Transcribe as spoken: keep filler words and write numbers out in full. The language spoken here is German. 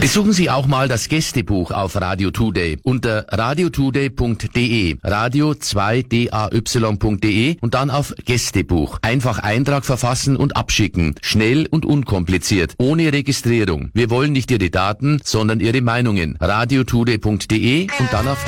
Besuchen Sie auch mal das Gästebuch auf Radio Today unter radio today punkt de, radio zwei d a y punkt de und dann auf Gästebuch. Einfach Eintrag verfassen und abschicken. Schnell und unkompliziert, ohne Registrierung. Wir wollen nicht Ihre Daten, sondern Ihre Meinungen. radio today punkt de und dann auf